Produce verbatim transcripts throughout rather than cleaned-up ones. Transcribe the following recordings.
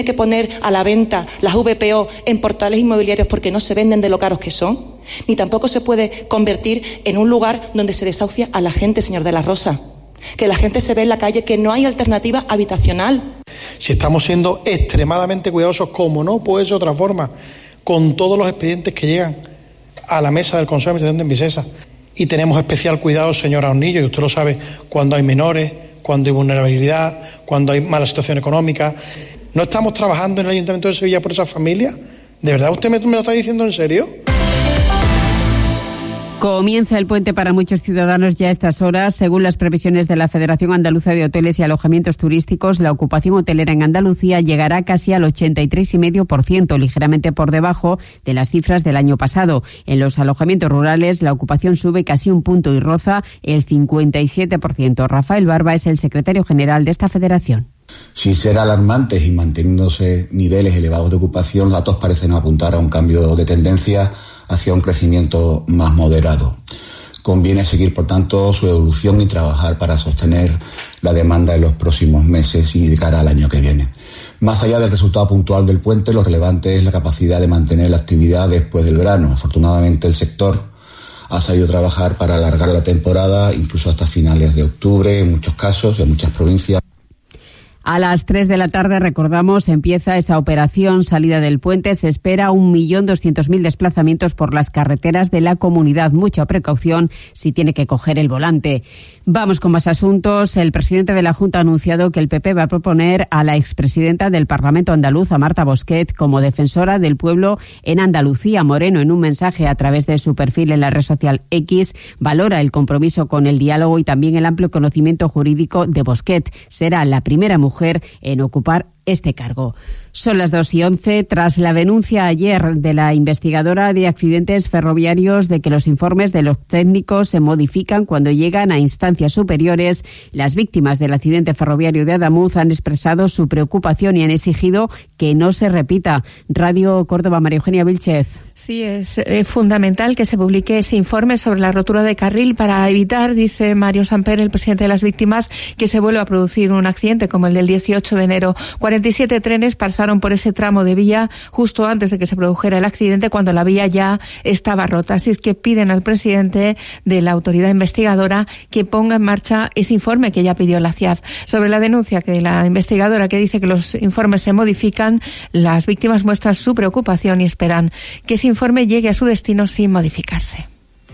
que poner a la venta las V P O en portales inmobiliarios porque no se venden de lo caros que son, ni tampoco se puede convertir en un lugar donde se desahucia a la gente, señor de la Rosa. Que la gente se ve en la calle, que no hay alternativa habitacional. Si estamos siendo extremadamente cuidadosos, como no puede ser de otra forma, con todos los expedientes que llegan a la mesa del Consejo de Administración de Envisesa, y tenemos especial cuidado, señora Hornillo, y usted lo sabe, cuando hay menores, cuando hay vulnerabilidad, cuando hay mala situación económica. ¿No estamos trabajando en el Ayuntamiento de Sevilla por esas familias? ¿De verdad usted me, me lo está diciendo en serio? Comienza el puente para muchos ciudadanos ya a estas horas. Según las previsiones de la Federación Andaluza de Hoteles y Alojamientos Turísticos, la ocupación hotelera en Andalucía llegará casi al ochenta y tres coma cinco por ciento, ligeramente por debajo de las cifras del año pasado. En los alojamientos rurales, la ocupación sube casi un punto y roza el cincuenta y siete por ciento. Rafael Barba es el secretario general de esta federación. Sin ser alarmantes y manteniéndose niveles elevados de ocupación, los datos parecen apuntar a un cambio de tendencia hacia un crecimiento más moderado. Conviene seguir, por tanto, su evolución y trabajar para sostener la demanda en los próximos meses y de cara al año que viene. Más allá del resultado puntual del puente, lo relevante es la capacidad de mantener la actividad después del verano. Afortunadamente, el sector ha sabido trabajar para alargar la temporada, incluso hasta finales de octubre, en muchos casos, en muchas provincias. A las tres de la tarde, recordamos, empieza esa operación salida del puente. Se espera un millón doscientos mil desplazamientos por las carreteras de la comunidad. Mucha precaución si tiene que coger el volante. Vamos con más asuntos. El presidente de la Junta ha anunciado que el P P va a proponer a la expresidenta del Parlamento andaluz, a Marta Bosquet, como defensora del pueblo en Andalucía. Moreno, en un mensaje a través de su perfil en la red social X, valora el compromiso con el diálogo y también el amplio conocimiento jurídico de Bosquet. Será la primera mujer mujer en ocupar este cargo. Son las dos y once. Tras la denuncia ayer de la investigadora de accidentes ferroviarios de que los informes de los técnicos se modifican cuando llegan a instancias superiores, las víctimas del accidente ferroviario de Adamuz han expresado su preocupación y han exigido que no se repita. Radio Córdoba, María Eugenia Vilchez. Sí, es eh, fundamental que se publique ese informe sobre la rotura de carril para evitar, dice Mario Samper, el presidente de las víctimas, que se vuelva a producir un accidente como el del dieciocho de enero. cuarenta y siete trenes pasaron por ese tramo de vía justo antes de que se produjera el accidente, cuando la vía ya estaba rota. Así es que piden al presidente de la autoridad investigadora que ponga en marcha ese informe que ya pidió la C I A F. Sobre la denuncia que la investigadora que dice que los informes se modifican, las víctimas muestran su preocupación y esperan que ese informe llegue a su destino sin modificarse.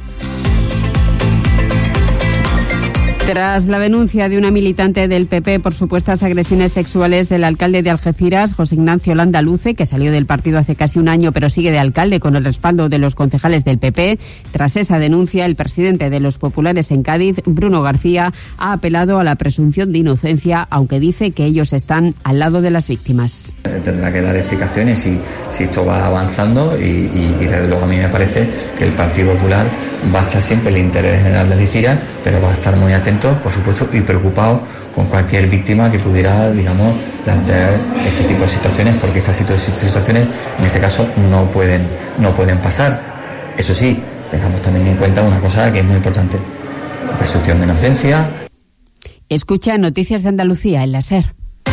Tras la denuncia de una militante del P P por supuestas agresiones sexuales del alcalde de Algeciras, José Ignacio Landaluce, que salió del partido hace casi un año pero sigue de alcalde con el respaldo de los concejales del P P, tras esa denuncia, el presidente de los populares en Cádiz, Bruno García, ha apelado a la presunción de inocencia, aunque dice que ellos están al lado de las víctimas. Tendrá que dar explicaciones si, si esto va avanzando y, y, y desde luego a mí me parece que el Partido Popular va a estar siempre el interés general de Algeciras, pero va a estar muy atento, por supuesto, y preocupado con cualquier víctima que pudiera, digamos, plantear este tipo de situaciones, porque estas situaciones, en este caso, no pueden, no pueden pasar. Eso sí, tengamos también en cuenta una cosa que es muy importante: la presunción de inocencia. Escucha Noticias de Andalucía en la SER.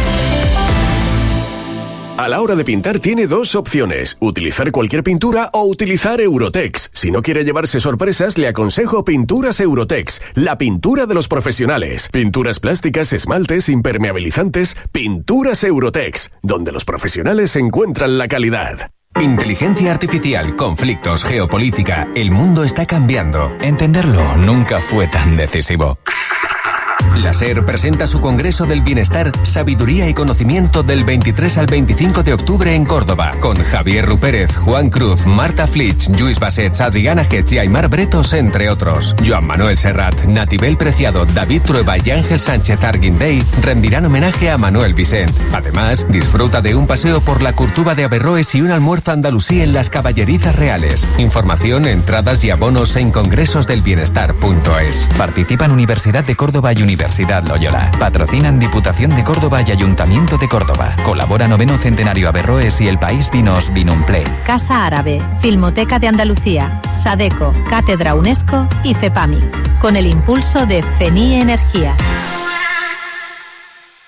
A la hora de pintar tiene dos opciones: utilizar cualquier pintura o utilizar Eurotex. Si no quiere llevarse sorpresas, le aconsejo Pinturas Eurotex, la pintura de los profesionales. Pinturas plásticas, esmaltes, impermeabilizantes. Pinturas Eurotex, donde los profesionales encuentran la calidad. Inteligencia artificial, conflictos, geopolítica. El mundo está cambiando. Entenderlo nunca fue tan decisivo. La SER presenta su Congreso del Bienestar, Sabiduría y Conocimiento del veintitrés al veinticinco de octubre en Córdoba, con Javier Rupérez, Juan Cruz, Marta Flitsch, Lluís Bassets, Adriana Getz y Aymar Bretos, entre otros. Joan Manuel Serrat, Natibel Preciado, David Trueba y Ángel Sánchez Arguindey rendirán homenaje a Manuel Vicent. Además, disfruta de un paseo por la Curtuba de Averroes y un almuerzo andalusí en las Caballerizas Reales. Información, entradas y abonos en congresosdelbienestar punto es. Participan Universidad de Córdoba y Universidad Loyola. Patrocinan Diputación de Córdoba y Ayuntamiento de Córdoba. Colabora Noveno Centenario Averroes y El País Vinos Vinumplay. Casa Árabe, Filmoteca de Andalucía, Sadeco, Cátedra UNESCO y FEPAMIC. Con el impulso de FENIE Energía.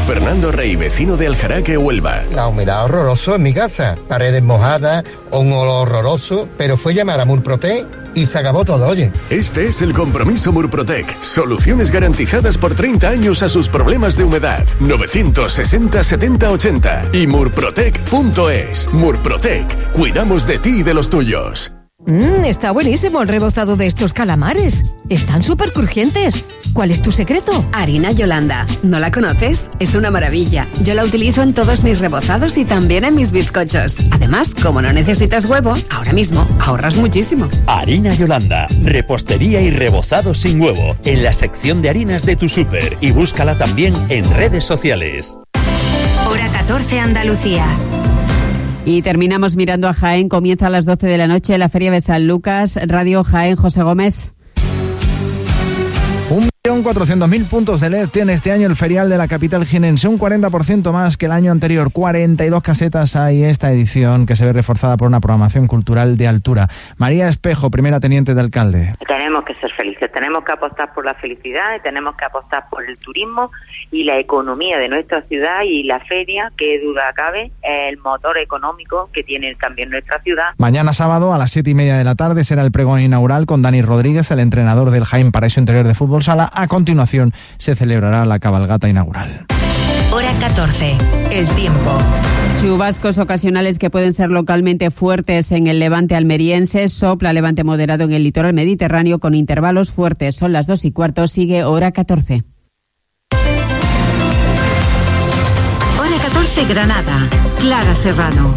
Fernando Rey, vecino de Aljaraque, Huelva. La humedad horroroso en mi casa, paredes mojadas, un olor horroroso, pero fue llamar a Murprotec y se acabó todo, oye. Este es el compromiso Murprotec. Soluciones garantizadas por treinta años a sus problemas de humedad. novecientos sesenta setenta ochenta y murprotec punto es. Murprotec. Cuidamos de ti y de los tuyos. Mmm, está buenísimo el rebozado de estos calamares. Están súper crujientes. ¿Cuál es tu secreto? Harina Yolanda. ¿No la conoces? Es una maravilla. Yo la utilizo en todos mis rebozados y también en mis bizcochos. Además, como no necesitas huevo, ahora mismo ahorras muchísimo. Harina Yolanda. Repostería y rebozado sin huevo. En la sección de harinas de tu súper. Y búscala también en redes sociales. Hora catorce Andalucía. Y terminamos mirando a Jaén. Comienza a las doce de la noche la Feria de San Lucas. Radio Jaén, José Gómez. Un millón cuatrocientos mil puntos de L E D tiene este año el ferial de la capital jienense, un cuarenta por ciento más que el año anterior. cuarenta y dos casetas hay esta edición, que se ve reforzada por una programación cultural de altura. María Espejo, primera teniente de alcalde. Tenemos que ser felices, tenemos que apostar por la felicidad, tenemos que apostar por el turismo y la economía de nuestra ciudad, y la feria, que duda cabe, es el motor económico que tiene también nuestra ciudad. Mañana sábado a las siete y media de la tarde será el pregón inaugural con Dani Rodríguez, el entrenador del Jaén Paraíso Interior de Fútbol Sala. A continuación se celebrará la cabalgata inaugural. Hora catorce. El tiempo. Chubascos ocasionales que pueden ser localmente fuertes en el levante almeriense. Sopla levante moderado en el litoral mediterráneo con intervalos fuertes. Son las dos y cuarto. Sigue Hora catorce. Hora catorce Granada. Clara Serrano.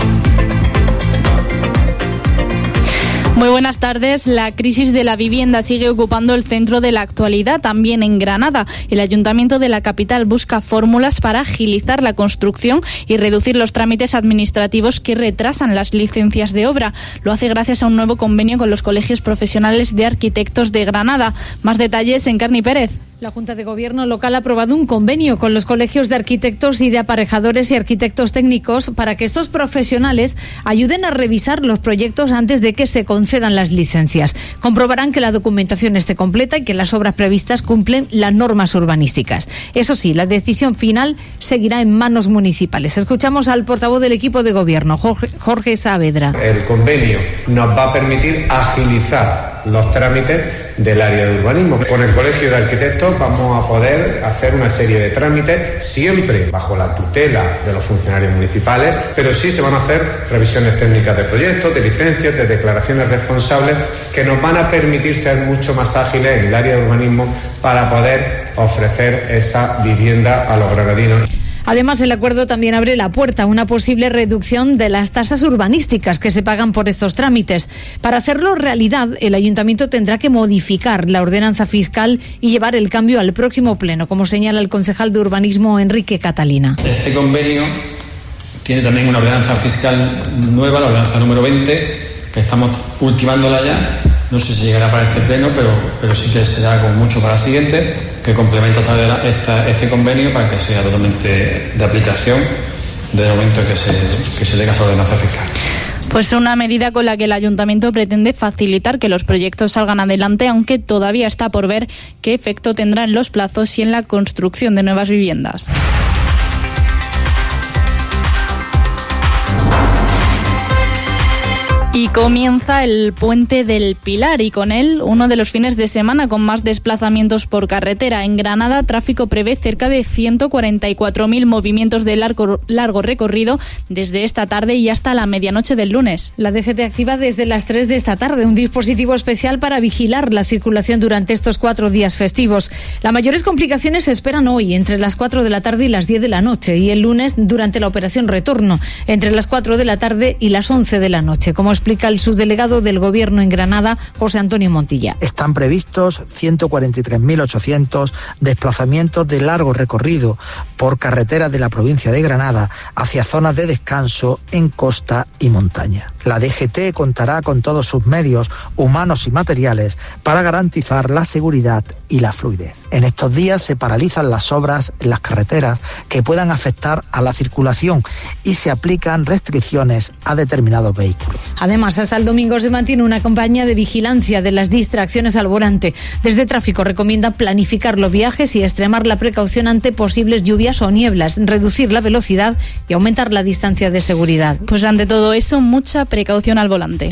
Muy buenas tardes. La crisis de la vivienda sigue ocupando el centro de la actualidad, también en Granada. El Ayuntamiento de la capital busca fórmulas para agilizar la construcción y reducir los trámites administrativos que retrasan las licencias de obra. Lo hace gracias a un nuevo convenio con los colegios profesionales de arquitectos de Granada. Más detalles en Carni Pérez. La Junta de Gobierno local ha aprobado un convenio con los colegios de arquitectos y de aparejadores y arquitectos técnicos para que estos profesionales ayuden a revisar los proyectos antes de que se concedan las licencias. Comprobarán que la documentación esté completa y que las obras previstas cumplen las normas urbanísticas. Eso sí, la decisión final seguirá en manos municipales. Escuchamos al portavoz del equipo de Gobierno, Jorge, Jorge Saavedra. El convenio nos va a permitir agilizar los trámites del área de urbanismo. Con el Colegio de Arquitectos vamos a poder hacer una serie de trámites, siempre bajo la tutela de los funcionarios municipales, pero sí se van a hacer revisiones técnicas de proyectos, de licencias, de declaraciones responsables, que nos van a permitir ser mucho más ágiles en el área de urbanismo para poder ofrecer esa vivienda a los granadinos. Además, el acuerdo también abre la puerta a una posible reducción de las tasas urbanísticas que se pagan por estos trámites. Para hacerlo realidad, el Ayuntamiento tendrá que modificar la ordenanza fiscal y llevar el cambio al próximo pleno, como señala el concejal de urbanismo Enrique Catalina. Este convenio tiene también una ordenanza fiscal nueva, la ordenanza número veinte, que estamos ultimándola ya. No sé si llegará para este pleno, pero, pero sí que será con mucho para la siguiente, que complementa esta, esta, este convenio para que sea totalmente de aplicación desde el momento que se, que se tenga esa ordenanza fiscal. Pues una medida con la que el Ayuntamiento pretende facilitar que los proyectos salgan adelante, aunque todavía está por ver qué efecto tendrá en los plazos y en la construcción de nuevas viviendas. Y comienza el Puente del Pilar y con él uno de los fines de semana con más desplazamientos por carretera. En Granada, tráfico prevé cerca de ciento cuarenta y cuatro mil movimientos de largo, largo recorrido desde esta tarde y hasta la medianoche del lunes. La D G T activa desde las tres de esta tarde un dispositivo especial para vigilar la circulación durante estos cuatro días festivos. Las mayores complicaciones se esperan hoy entre las cuatro de la tarde y las diez de la noche y el lunes durante la operación retorno entre las cuatro de la tarde y las once de la noche, como explica el subdelegado del Gobierno en Granada, José Antonio Montilla. Están previstos ciento cuarenta y tres mil ochocientos desplazamientos de largo recorrido por carreteras de la provincia de Granada hacia zonas de descanso en costa y montaña. La D G T contará con todos sus medios humanos y materiales para garantizar la seguridad y la fluidez. En estos días se paralizan las obras en las carreteras que puedan afectar a la circulación y se aplican restricciones a determinados vehículos. Además, Además, hasta el domingo se mantiene una campaña de vigilancia de las distracciones al volante. Desde Tráfico recomienda planificar los viajes y extremar la precaución ante posibles lluvias o nieblas, reducir la velocidad y aumentar la distancia de seguridad. Pues ante todo eso, mucha precaución al volante.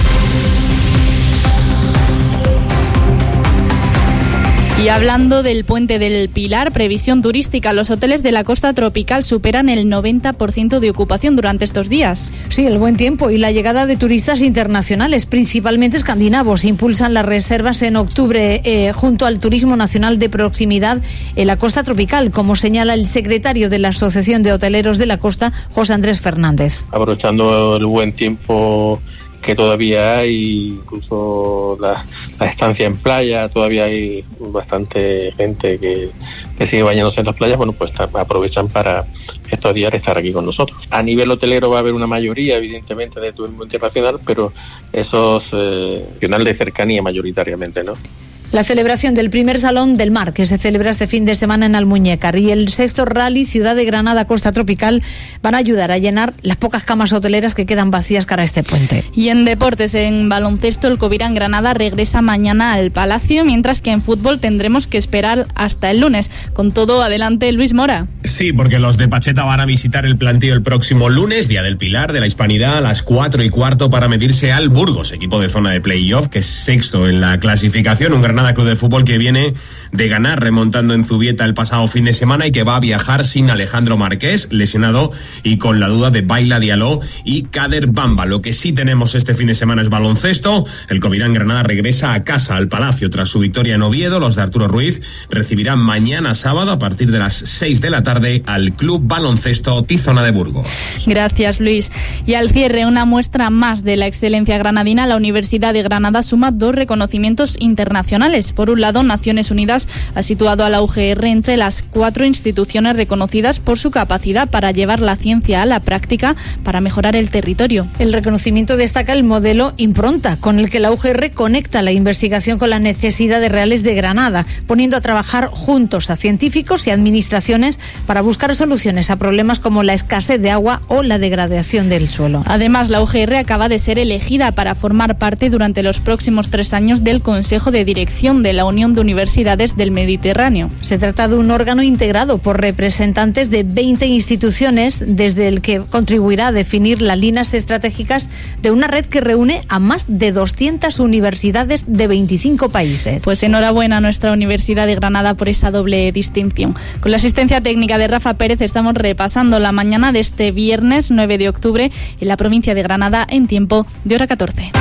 Y hablando del Puente del Pilar, previsión turística. Los hoteles de la costa tropical superan el noventa por ciento de ocupación durante estos días. Sí, el buen tiempo y la llegada de turistas internacionales, principalmente escandinavos, impulsan las reservas en octubre eh, junto al turismo nacional de proximidad en la costa tropical, como señala el secretario de la Asociación de Hoteleros de la Costa, José Andrés Fernández. Aprovechando el buen tiempo que todavía hay, incluso la, la estancia en playa, todavía hay bastante gente que, que sigue bañándose en las playas, bueno, pues aprovechan para estos días estar aquí con nosotros. A nivel hotelero va a haber una mayoría, evidentemente, de turismo internacional, pero esos eh, nacional de cercanía mayoritariamente, ¿no? La celebración del primer Salón del Mar, que se celebra este fin de semana en Almuñécar, y el sexto Rally Ciudad de Granada Costa Tropical van a ayudar a llenar las pocas camas hoteleras que quedan vacías cara a este puente. Y en deportes, en baloncesto, el Covirán Granada regresa mañana al Palacio, mientras que en fútbol tendremos que esperar hasta el lunes. Con todo, adelante Luis Mora. Sí, porque los de Pacheta van a visitar el plantío el próximo lunes, Día del Pilar, de la Hispanidad, a las cuatro y cuarto para medirse al Burgos, equipo de zona de playoff, que es sexto en la clasificación, un Granada Club de Fútbol que viene de ganar remontando en Zubieta el pasado fin de semana y que va a viajar sin Alejandro Marqués, lesionado, y con la duda de Baila Diallo y Kader Bamba. Lo que sí tenemos este fin de semana es baloncesto. El Covirán Granada regresa a casa, al Palacio, tras su victoria en Oviedo. Los de Arturo Ruiz recibirán mañana sábado a partir de las seis de la tarde al Club Baloncesto Tizona de Burgos. Gracias, Luis. Y al cierre, una muestra más de la excelencia granadina. La Universidad de Granada suma dos reconocimientos internacionales. Por un lado, Naciones Unidas ha situado a la U G R entre las cuatro instituciones reconocidas por su capacidad para llevar la ciencia a la práctica para mejorar el territorio. El reconocimiento destaca el modelo Impronta, con el que la U G R conecta la investigación con las necesidades reales de Granada, poniendo a trabajar juntos a científicos y administraciones para buscar soluciones a problemas como la escasez de agua o la degradación del suelo. Además, la U G R acaba de ser elegida para formar parte durante los próximos tres años del Consejo de Dirección de la Unión de Universidades del Mediterráneo. Se trata de un órgano integrado por representantes de veinte instituciones, desde el que contribuirá a definir las líneas estratégicas de una red que reúne a más de doscientas universidades de veinticinco países. Pues enhorabuena a nuestra Universidad de Granada por esa doble distinción. Con la asistencia técnica de Rafa Pérez estamos repasando la mañana de este viernes nueve de octubre en la provincia de Granada en tiempo de hora catorce.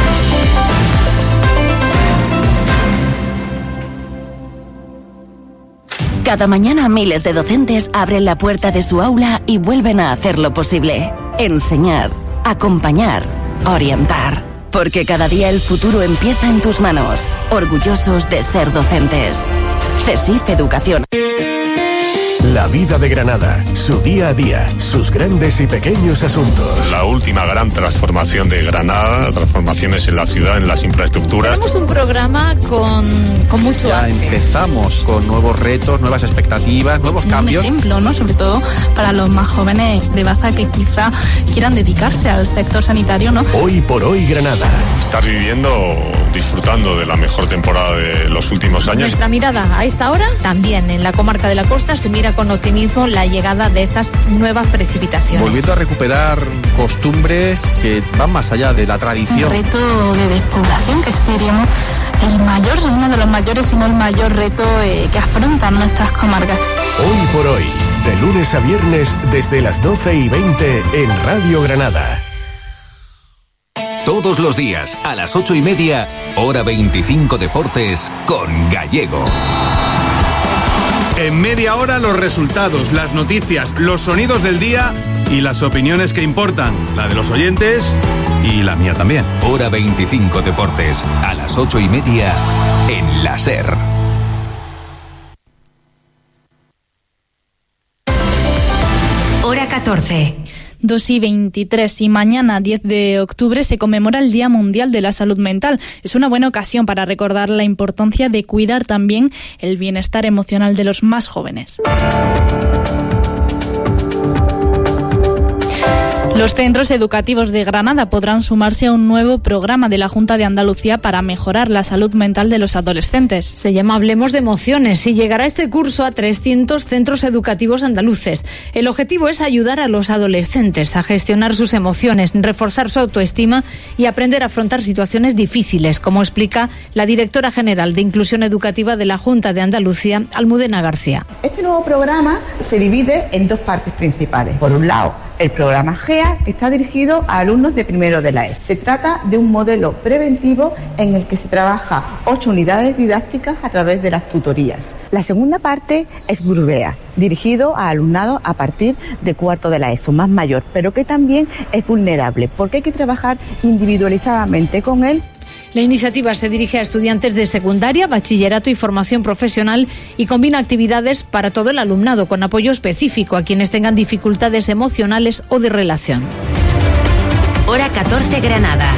Cada mañana miles de docentes abren la puerta de su aula y vuelven a hacerlo posible. Enseñar, acompañar, orientar. Porque cada día el futuro empieza en tus manos. Orgullosos de ser docentes. CESIF Educación. La vida de Granada, su día a día, sus grandes y pequeños asuntos. La última gran transformación de Granada, transformaciones en la ciudad, en las infraestructuras. Tenemos un programa con, con mucho Ya arte. Empezamos con nuevos retos, nuevas expectativas, nuevos un cambios. Un ejemplo, ¿no? Sobre todo para los más jóvenes de Baza que quizá quieran dedicarse al sector sanitario, ¿no? Hoy por hoy Granada. Estás viviendo, disfrutando de la mejor temporada de los últimos años. Nuestra mirada a esta hora, también en la comarca de la Costa, se mira con optimismo la llegada de estas nuevas precipitaciones. Volviendo a recuperar costumbres que van más allá de la tradición. Un reto de despoblación que este diríamos el mayor, uno de los mayores, si no el mayor reto eh, que afrontan nuestras comarcas. Hoy por hoy, de lunes a viernes desde las doce y veinte en Radio Granada. Todos los días a las ocho y media, hora veinticinco Deportes con Gallego. En media hora los resultados, las noticias, los sonidos del día y las opiniones que importan, la de los oyentes y la mía también. Hora veinticinco Deportes, a las ocho y media en la SER. Hora catorce. dos y veintitrés y mañana diez de octubre se conmemora el Día Mundial de la Salud Mental. Es una buena ocasión para recordar la importancia de cuidar también el bienestar emocional de los más jóvenes. Los centros educativos de Granada podrán sumarse a un nuevo programa de la Junta de Andalucía para mejorar la salud mental de los adolescentes. Se llama Hablemos de Emociones y llegará este curso a trescientos centros educativos andaluces. El objetivo es ayudar a los adolescentes a gestionar sus emociones, reforzar su autoestima y aprender a afrontar situaciones difíciles, como explica la directora general de Inclusión Educativa de la Junta de Andalucía, Almudena García. Este nuevo programa se divide en dos partes principales. Por un lado, el programa G E A, que está dirigido a alumnos de primero de la E S O. Se trata de un modelo preventivo en el que se trabaja ocho unidades didácticas a través de las tutorías. La segunda parte es Grubea, dirigido a alumnado a partir de cuarto de la E S O, más mayor, pero que también es vulnerable, porque hay que trabajar individualizadamente con él. La iniciativa se dirige a estudiantes de secundaria, bachillerato y formación profesional y combina actividades para todo el alumnado con apoyo específico a quienes tengan dificultades emocionales o de relación. Hora catorce, Granada.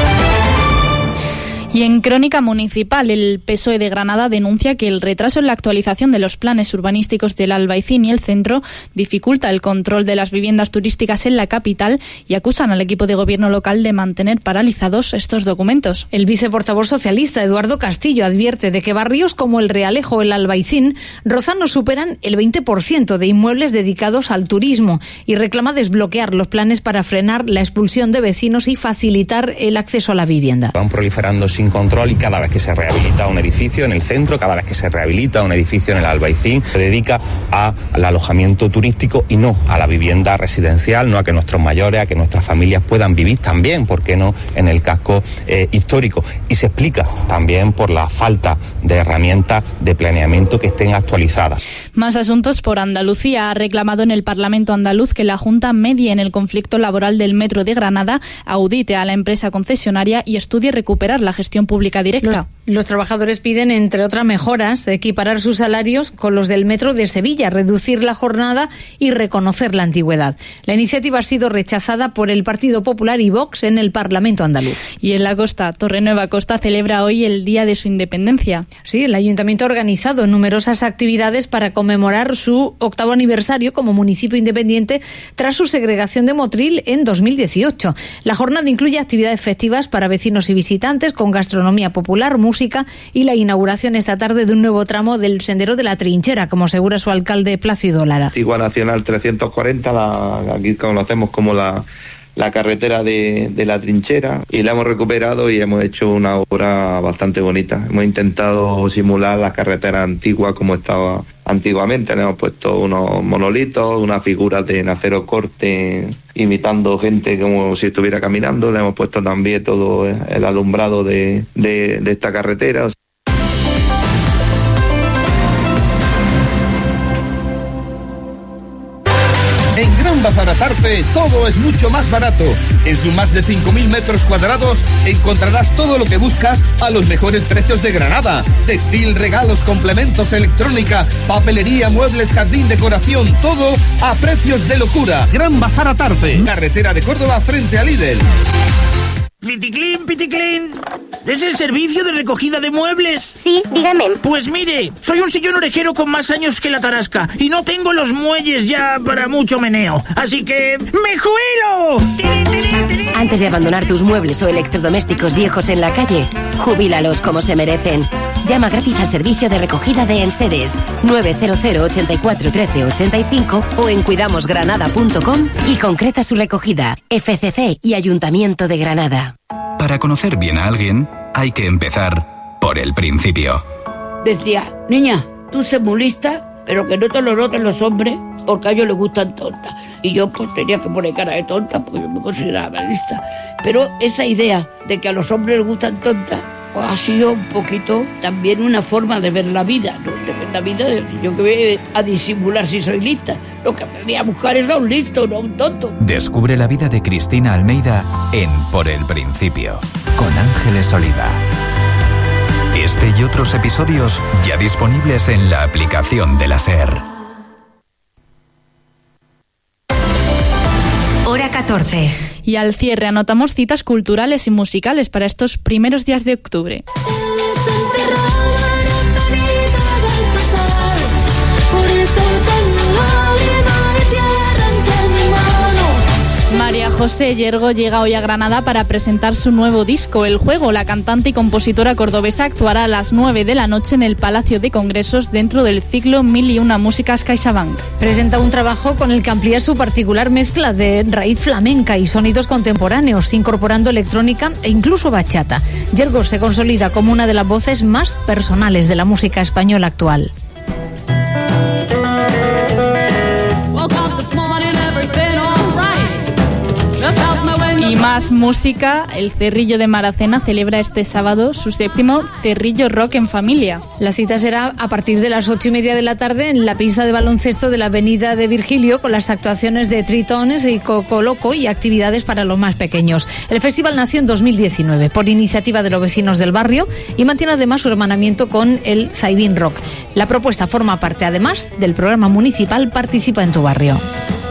Y en Crónica Municipal, el P S O E de Granada denuncia que el retraso en la actualización de los planes urbanísticos del Albaicín y el centro dificulta el control de las viviendas turísticas en la capital y acusan al equipo de gobierno local de mantener paralizados estos documentos. El viceportavoz socialista Eduardo Castillo advierte de que barrios como el Realejo o el Albaicín rozan o superan el veinte por ciento de inmuebles dedicados al turismo y reclama desbloquear los planes para frenar la expulsión de vecinos y facilitar el acceso a la vivienda. Van proliferando sin control y cada vez que se rehabilita un edificio en el centro, cada vez que se rehabilita un edificio en el Albaicín, se dedica a, al alojamiento turístico y no a la vivienda residencial, no a que nuestros mayores, a que nuestras familias puedan vivir también, ¿por qué no?, en el casco eh, histórico. Y se explica también por la falta de herramientas de planeamiento que estén actualizadas. Más asuntos por Andalucía. Ha reclamado en el Parlamento andaluz que la Junta medie en el conflicto laboral del Metro de Granada, audite a la empresa concesionaria y estudie recuperar la gestión pública directa. Los, los trabajadores piden, entre otras mejoras, equiparar sus salarios con los del Metro de Sevilla, reducir la jornada y reconocer la antigüedad. La iniciativa ha sido rechazada por el Partido Popular y Vox en el Parlamento andaluz. Y en la costa, Torrenueva Costa celebra hoy el Día de su Independencia. Sí, el Ayuntamiento ha organizado numerosas actividades para conmemorar su octavo aniversario como municipio independiente tras su segregación de Motril en dos mil dieciocho. La jornada incluye actividades festivas para vecinos y visitantes con gastronomía popular, música y la inauguración esta tarde de un nuevo tramo del Sendero de la Trinchera, como asegura su alcalde Plácido Lara. Antigua Nacional trescientos cuarenta, la, aquí conocemos como la, la carretera de, de la Trinchera, y la hemos recuperado y hemos hecho una obra bastante bonita. Hemos intentado simular las carreteras antiguas como estaba antiguamente. Le hemos puesto unos monolitos, unas figuras de acero corte imitando gente como si estuviera caminando. Le hemos puesto también todo el alumbrado de, de, de esta carretera. En Gran Bazar Atarfe todo es mucho más barato. En sus más de cinco mil metros cuadrados encontrarás todo lo que buscas a los mejores precios de Granada. Textil, regalos, complementos, electrónica, papelería, muebles, jardín, decoración, todo a precios de locura. Gran Bazar Atarfe, carretera de Córdoba frente a Lidl. Piticlin, Piticlin, ¿es el servicio de recogida de muebles? Sí, dígame. Pues mire, soy un sillón orejero con más años que la tarasca y no tengo los muelles ya para mucho meneo, así que ¡me jubilo! Antes de abandonar tus muebles o electrodomésticos viejos en la calle, jubílalos como se merecen. Llama gratis al servicio de recogida de enseres nueve cero cero, ochenta y cuatro, trece, ochenta y cinco o en cuidamos granada punto com y concreta su recogida. F C C y Ayuntamiento de Granada. Para conocer bien a alguien, hay que empezar por el principio. Decía, niña, tú sé muy lista, pero que no te lo noten los hombres, porque a ellos les gustan tontas. Y yo pues tenía que poner cara de tonta, porque yo me consideraba lista. Pero esa idea de que a los hombres les gustan tontas, pues ha sido un poquito también una forma de ver la vida, ¿no? De ver la vida, de decir, yo que voy a disimular si soy lista. Lo que aprendí a buscar es a un listo, no a un tonto. Descubre la vida de Cristina Almeida en Por el Principio, con Ángeles Oliva. Este y otros episodios ya disponibles en la aplicación de la SER. Hora catorce. Y al cierre anotamos citas culturales y musicales para estos primeros días de octubre. María José Yergo llega hoy a Granada para presentar su nuevo disco, El Juego. La cantante y compositora cordobesa actuará a las nueve de la noche en el Palacio de Congresos dentro del ciclo Mil y una músicas CaixaBank. Presenta un trabajo con el que amplía su particular mezcla de raíz flamenca y sonidos contemporáneos, incorporando electrónica e incluso bachata. Yergo se consolida como una de las voces más personales de la música española actual. Y más música, el Cerrillo de Maracena celebra este sábado su séptimo Cerrillo Rock en Familia. La cita será a partir de las ocho y media de la tarde en la pista de baloncesto de la Avenida de Virgilio, con las actuaciones de Tritones y Coco Loco y actividades para los más pequeños. El festival nació en dos mil diecinueve por iniciativa de los vecinos del barrio y mantiene además su hermanamiento con el Zaidín Rock. La propuesta forma parte además del programa municipal Participa en tu Barrio.